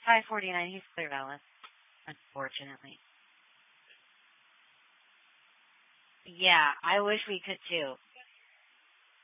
549. He's clear, Alice. Unfortunately. Yeah, I wish we could too.